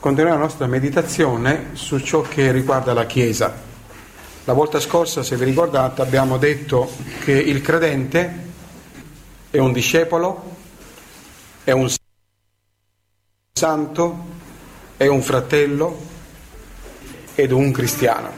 continuiamo la nostra meditazione su ciò che riguarda la Chiesa. La volta scorsa, se vi ricordate, abbiamo detto che il credente è un discepolo, è un santo, è un fratello ed un cristiano.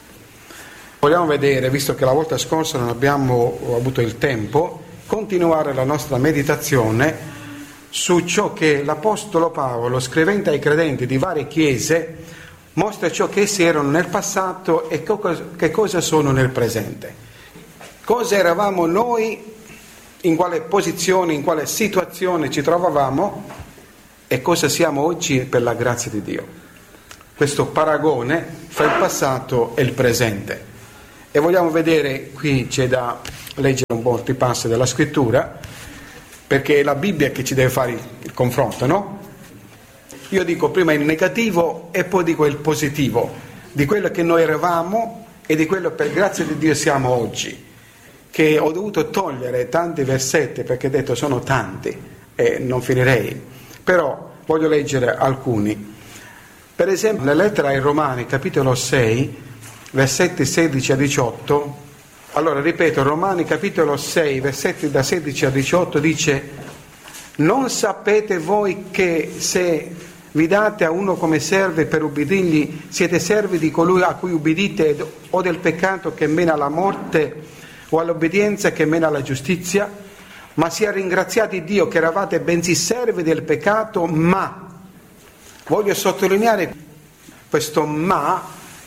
Vogliamo vedere, visto che la volta scorsa non abbiamo avuto il tempo, continuare la nostra meditazione su ciò che l'Apostolo Paolo, scrivendo ai credenti di varie chiese, mostra ciò che essi erano nel passato e che cosa sono nel presente. Cosa eravamo noi, in quale posizione, in quale situazione ci trovavamo e cosa siamo oggi per la grazia di Dio. Questo paragone fra il passato e il presente. E vogliamo vedere, qui c'è da leggere un po' i passi della scrittura, perché è la Bibbia che ci deve fare il confronto, no? Io dico prima il negativo e poi dico il positivo, di quello che noi eravamo e di quello per grazia di Dio siamo oggi, che ho dovuto togliere tanti versetti perché ho detto sono tanti e non finirei, però voglio leggere alcuni. Per esempio, nella lettera ai Romani, capitolo 6, versetti 16 a 18, allora ripeto, Romani capitolo 6, versetti da 16 a 18 dice: non sapete voi che se vi date a uno come serve per ubbidirgli, siete servi di colui a cui ubbidite, o del peccato che mena alla morte o all'obbedienza che mena alla giustizia? Ma sia ringraziati Dio che eravate bensì servi del peccato, ma voglio sottolineare questo ma,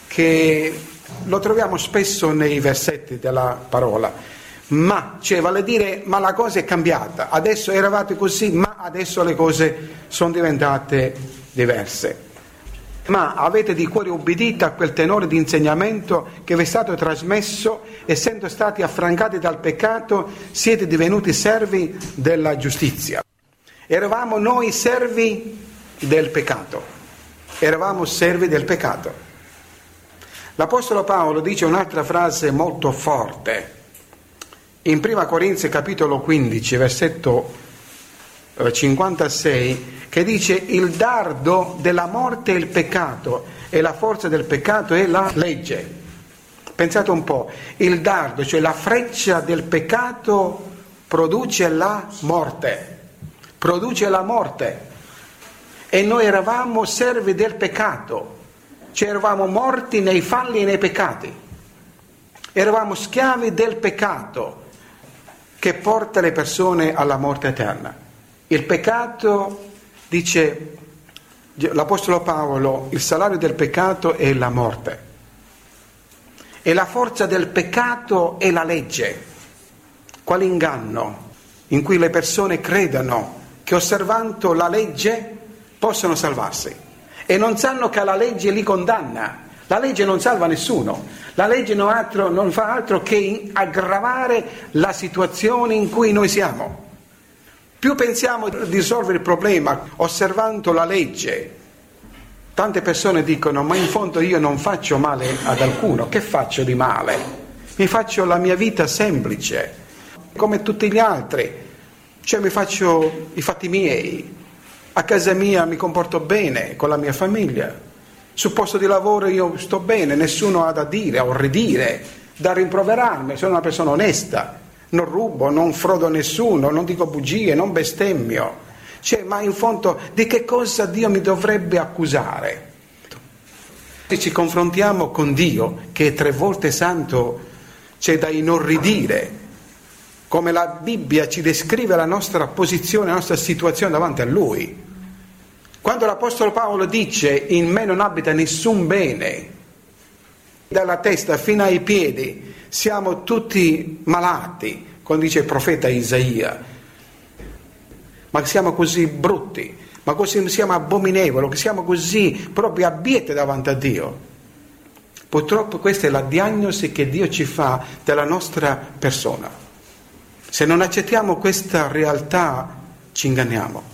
che lo troviamo spesso nei versetti della parola, ma, cioè vale a dire, ma la cosa è cambiata, adesso eravate così, ma adesso le cose sono diventate diverse. Ma avete di cuore ubbidito a quel tenore di insegnamento che vi è stato trasmesso, essendo stati affrancati dal peccato, siete divenuti servi della giustizia. Eravamo noi servi del peccato, eravamo servi del peccato. L'Apostolo Paolo dice un'altra frase molto forte, in 1 Corinzi capitolo 15, versetto 56, che dice: il dardo della morte è il peccato e la forza del peccato è la legge. Pensate un po', il dardo, cioè la freccia del peccato, produce la morte, e noi eravamo servi del peccato. Cioè eravamo morti nei falli e nei peccati, eravamo schiavi del peccato che porta le persone alla morte eterna. Il peccato, dice l'Apostolo Paolo, il salario del peccato è la morte e la forza del peccato è la legge. Quale inganno in cui le persone credano che osservando la legge possono salvarsi. E non sanno che la legge li condanna. La legge non salva nessuno. La legge non fa altro che aggravare la situazione in cui noi siamo. Più pensiamo di risolvere il problema osservando la legge. Tante persone dicono: ma in fondo io non faccio male ad alcuno. Che faccio di male? Mi faccio la mia vita semplice, come tutti gli altri. Cioè mi faccio i fatti miei. A casa mia mi comporto bene con la mia famiglia, sul posto di lavoro io sto bene, nessuno ha da dire o ridire, da rimproverarmi, sono una persona onesta, non rubo, non frodo nessuno, non dico bugie, non bestemmio. Cioè, ma in fondo di che cosa Dio mi dovrebbe accusare? Se ci confrontiamo con Dio, che è 3 volte santo, c'è da inorridire, come la Bibbia ci descrive la nostra posizione, la nostra situazione davanti a Lui. Quando l'Apostolo Paolo dice: in me non abita nessun bene, dalla testa fino ai piedi siamo tutti malati, come dice il profeta Isaia, ma siamo così brutti, ma così siamo abominevoli, che siamo così proprio abbieti davanti a Dio. Purtroppo questa è la diagnosi che Dio ci fa della nostra persona. Se non accettiamo questa realtà ci inganniamo,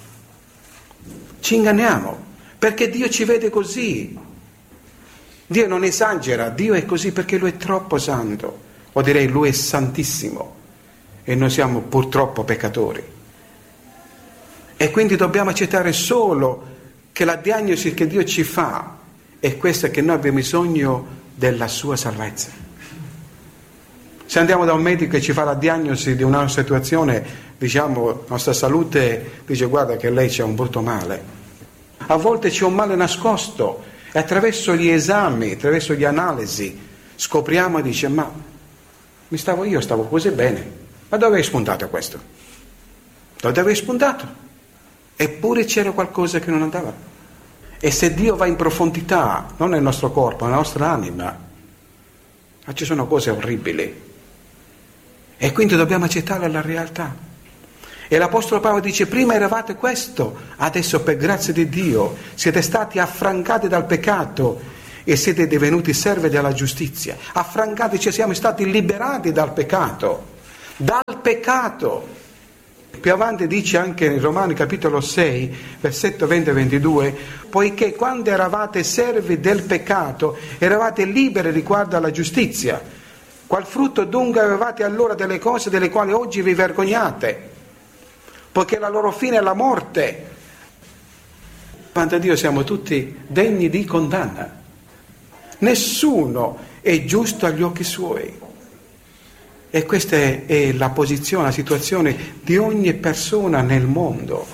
perché Dio ci vede così. Dio non esagera, Dio è così perché Lui è troppo santo, o direi Lui è santissimo e noi siamo purtroppo peccatori. E quindi dobbiamo accettare solo che la diagnosi che Dio ci fa è questa, che noi abbiamo bisogno della sua salvezza. Se andiamo da un medico che ci fa la diagnosi di una situazione, diciamo, la nostra salute dice guarda che lei c'ha un brutto male. A volte c'è un male nascosto e attraverso gli esami, attraverso le analisi scopriamo e dice ma io stavo così bene, ma dove hai spuntato questo? Dove avevi spuntato? Eppure c'era qualcosa che non andava. E se Dio va in profondità, non nel nostro corpo, nella nostra anima, ma ci sono cose orribili. E quindi dobbiamo accettare la realtà. E l'Apostolo Paolo dice: prima eravate questo, adesso per grazia di Dio siete stati affrancati dal peccato e siete divenuti servi della giustizia. Affrancati, cioè siamo stati liberati dal peccato. Dal peccato. Più avanti dice anche in Romani capitolo 6, versetto 20 e 22, poiché quando eravate servi del peccato eravate liberi riguardo alla giustizia. Qual frutto dunque avevate allora delle cose delle quali oggi vi vergognate? Poiché la loro fine è la morte. Davanti a Dio siamo tutti degni di condanna. Nessuno è giusto agli occhi suoi. E questa è la posizione, la situazione di ogni persona nel mondo.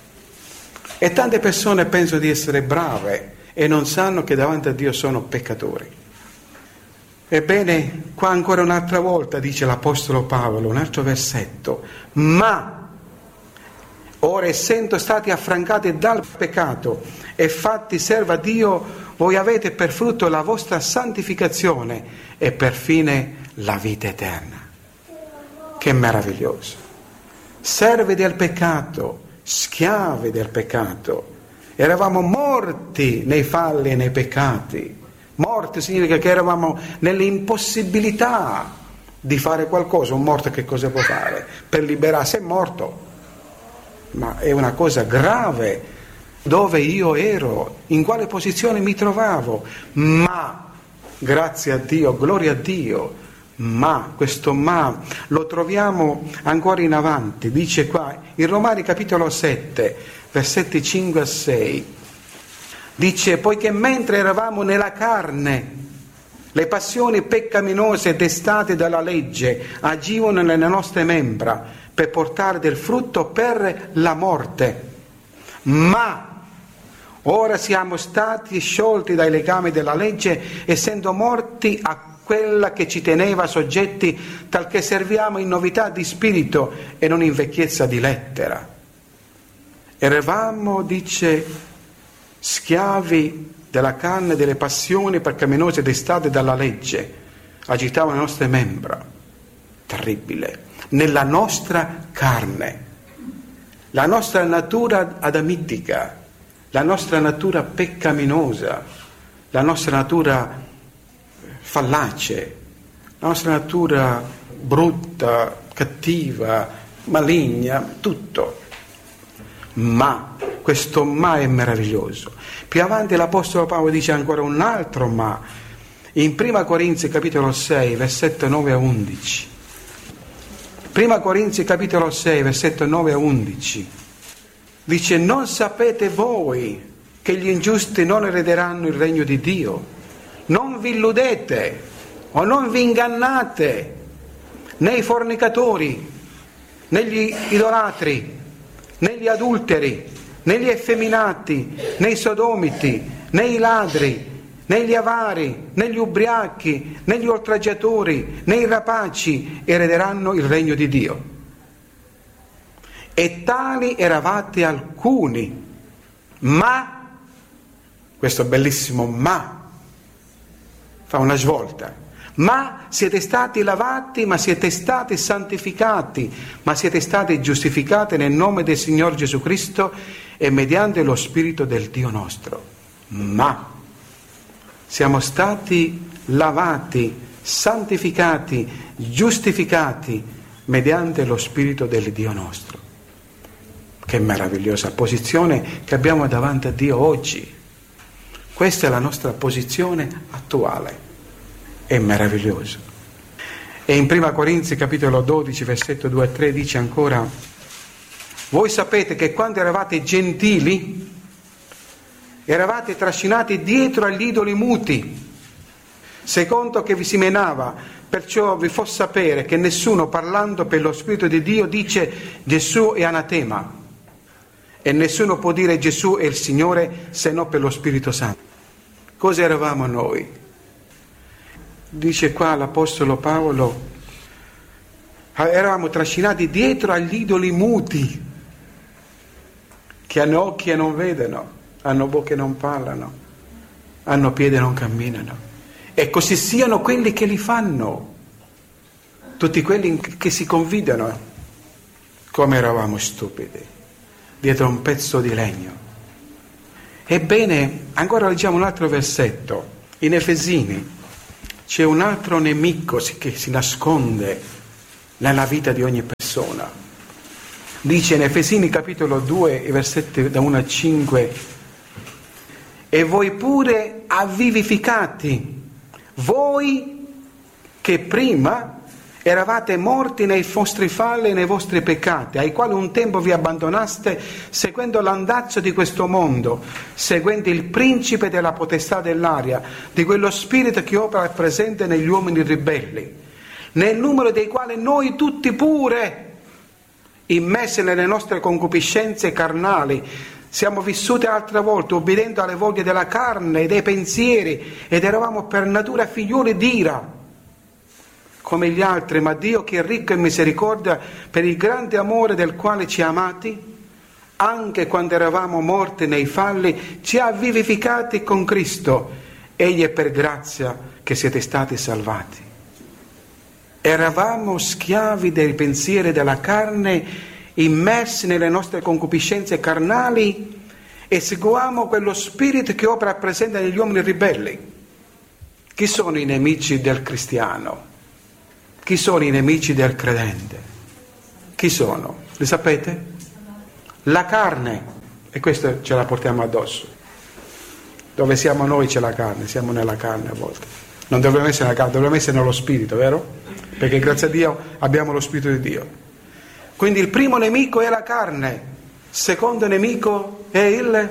E tante persone pensano di essere brave e non sanno che davanti a Dio sono peccatori. Ebbene, qua ancora un'altra volta dice l'Apostolo Paolo, un altro versetto: ma ora, essendo stati affrancati dal peccato e fatti servi a Dio, voi avete per frutto la vostra santificazione e per fine la vita eterna. Che meraviglioso! Servi del peccato, schiavi del peccato. Eravamo morti nei falli e nei peccati. Morti significa che eravamo nell'impossibilità di fare qualcosa. Un morto che cosa può fare? Per liberarsi è morto. Ma è una cosa grave. Dove io ero, in quale posizione mi trovavo. Ma, grazie a Dio, gloria a Dio, ma, questo ma lo troviamo ancora in avanti, dice qua in Romani capitolo 7 versetti 5 a 6, dice: poiché mentre eravamo nella carne le passioni peccaminose destate dalla legge agivano nelle nostre membra per portare del frutto per la morte, ma ora siamo stati sciolti dai legami della legge, essendo morti a quella che ci teneva soggetti, talché serviamo in novità di spirito e non in vecchiezza di lettera. Eravamo, dice, schiavi della carne, delle passioni peccaminose destate dalla legge, agitavano le nostre membra. Terribile. Nella nostra carne, la nostra natura adamitica, la nostra natura peccaminosa, la nostra natura fallace, la nostra natura brutta, cattiva, maligna, tutto. Ma, questo ma è meraviglioso. Più avanti l'Apostolo Paolo dice ancora un altro ma, in 1 Corinzi capitolo 6, versetto 9 a 11. 1 Corinzi capitolo 6, versetto 9 a 11. Dice: non sapete voi che gli ingiusti non erederanno il regno di Dio? Non vi illudete o non vi ingannate, né i fornicatori, né gli idolatri, né gli adulteri, né gli effeminati, né i sodomiti, né i ladri, né gli avari, né gli ubriachi, né gli oltraggiatori, né i rapaci erederanno il regno di Dio. E tali eravate alcuni, ma, questo bellissimo ma, fa una svolta, ma siete stati lavati, ma siete stati santificati, ma siete stati giustificati nel nome del Signore Gesù Cristo e mediante lo Spirito del Dio nostro. Ma siamo stati lavati, santificati, giustificati mediante lo Spirito del Dio nostro. Che meravigliosa posizione che abbiamo davanti a Dio oggi. Questa è la nostra posizione attuale. È meraviglioso. E in 1 Corinzi capitolo 12 versetto 2 a 3 dice ancora: voi sapete che quando eravate gentili eravate trascinati dietro agli idoli muti, secondo che vi si menava, perciò vi fo sapere che nessuno parlando per lo Spirito di Dio dice Gesù è anatema, e nessuno può dire Gesù è il Signore se non per lo Spirito Santo. Cosa eravamo noi? Dice qua l'Apostolo Paolo, eravamo trascinati dietro agli idoli muti, che hanno occhi e non vedono, hanno bocche e non parlano, hanno piedi e non camminano, e così siano quelli che li fanno, tutti quelli che si convidano. Come eravamo stupidi dietro un pezzo di legno. Ebbene, ancora leggiamo un altro versetto. In Efesini c'è un altro nemico che si nasconde nella vita di ogni persona. Dice in Efesini capitolo 2, versetti da 1 a 5: e voi pure avvivificati, voi che prima eravate morti nei vostri falli e nei vostri peccati, ai quali un tempo vi abbandonaste, seguendo l'andazzo di questo mondo, seguendo il principe della potestà dell'aria, di quello spirito che opera presente negli uomini ribelli, nel numero dei quali noi tutti pure, immessi nelle nostre concupiscenze carnali, siamo vissuti altre volte obbedendo alle voglie della carne e dei pensieri, ed eravamo per natura figlioli d'ira come gli altri, ma Dio, che è ricco in misericordia, per il grande amore del quale ci ha amati, anche quando eravamo morti nei falli, ci ha vivificati con Cristo. Egli è per grazia che siete stati salvati. Eravamo schiavi dei pensieri della carne, immersi nelle nostre concupiscenze carnali, e seguiamo quello spirito che opera presente negli uomini ribelli. Chi sono i nemici del cristiano? Chi sono i nemici del credente? Chi sono? Li sapete? La carne, e questa ce la portiamo addosso. Dove siamo noi c'è la carne, siamo nella carne a volte. Non dovremmo essere nella carne, dovremmo essere nello spirito, vero? Perché grazie a Dio abbiamo lo spirito di Dio. Quindi il primo nemico è la carne, il secondo nemico è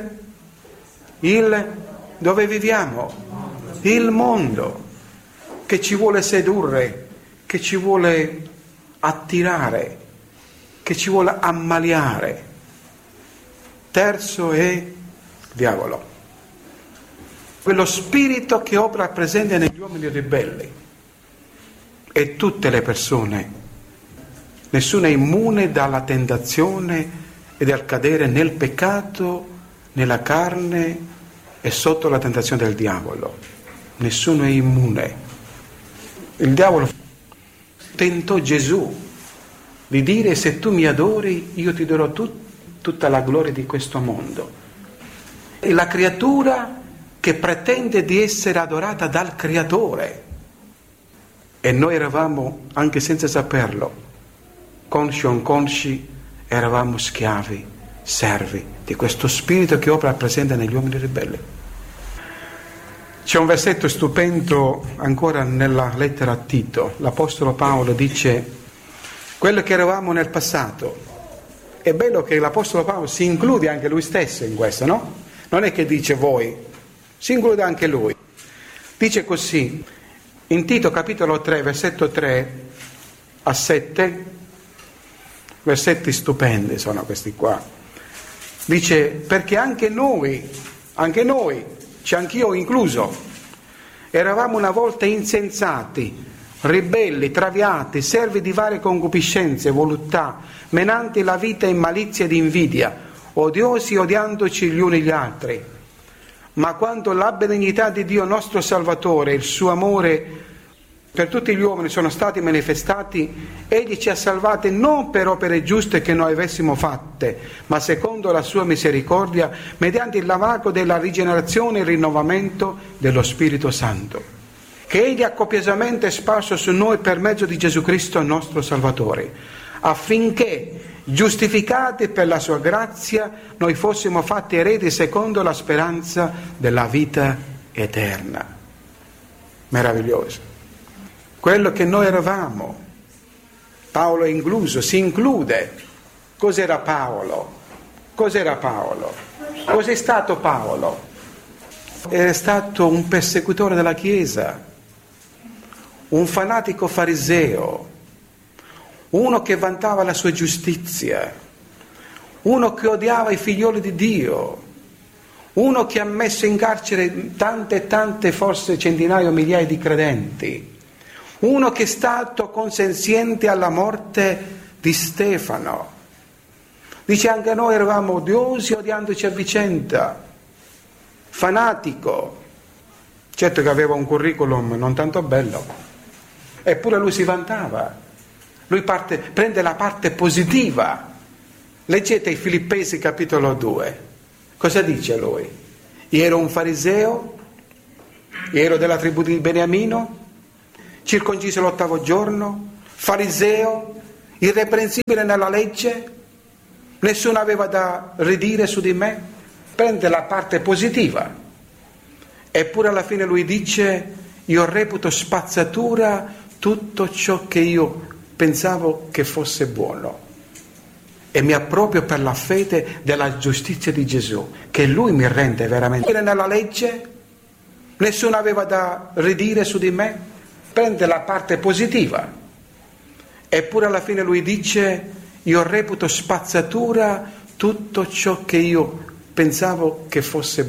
il dove viviamo, il mondo, che ci vuole sedurre, che ci vuole attirare, che ci vuole ammaliare. Terzo è il diavolo, quello spirito che opera presente negli uomini ribelli. E tutte le persone, nessuno è immune dalla tentazione e dal cadere nel peccato, nella carne e sotto la tentazione del diavolo. Nessuno è immune. Il diavolo tentò Gesù di dire: se tu mi adori io ti darò tutta la gloria di questo mondo. È la creatura che pretende di essere adorata dal Creatore, e noi eravamo, anche senza saperlo, consci o inconsci, eravamo schiavi, servi di questo spirito che opera presente negli uomini ribelli. C'è un versetto stupendo ancora nella lettera a Tito. L'Apostolo Paolo dice: quello che eravamo nel passato. È bello che l'Apostolo Paolo si include anche lui stesso in questo, no? Non è che dice voi, si include anche lui. Dice così, in Tito capitolo 3, versetto 3 a 7, versetti stupendi sono questi qua. Dice: perché anche noi, c'è anch'io incluso, eravamo una volta insensati, ribelli, traviati, servi di varie concupiscenze, voluttà, menanti la vita in malizia ed invidia, odiosi odiandoci gli uni gli altri. Ma quando la benignità di Dio nostro Salvatore e il suo amore per tutti gli uomini sono stati manifestati, egli ci ha salvati non per opere giuste che noi avessimo fatte, ma secondo la sua misericordia, mediante il lavaco della rigenerazione e il rinnovamento dello Spirito Santo, che egli ha copiosamente sparso su noi per mezzo di Gesù Cristo nostro Salvatore, affinché, giustificati per la sua grazia, noi fossimo fatti eredi secondo la speranza della vita eterna. Meraviglioso. Quello che noi eravamo, Paolo è incluso, si include. Cos'era Paolo? Cos'è stato Paolo? Era stato un persecutore della Chiesa, un fanatico fariseo, uno che vantava la sua giustizia, uno che odiava i figlioli di Dio, uno che ha messo in carcere tante, forse centinaia o migliaia di credenti, uno che è stato consenziente alla morte di Stefano. Dice: anche noi eravamo odiosi, odiandoci a vicenda, fanatico. Certo che aveva un curriculum non tanto bello, eppure lui si vantava. Lui prende la parte positiva. Leggete i Filippesi capitolo 2. Cosa dice lui? Io ero un fariseo, ero della tribù di Beniamino, circonciso l'8° giorno, fariseo, irreprensibile nella legge, nessuno aveva da ridire su di me. Prende la parte positiva. Eppure alla fine lui dice: io reputo spazzatura tutto ciò che io pensavo che fosse buono, e mi approprio per la fede della giustizia di Gesù, che lui mi rende veramente. Nella legge nessuno aveva da ridire su di me. Prende la parte positiva. Eppure alla fine lui dice: io reputo spazzatura tutto ciò che io pensavo che fosse buono.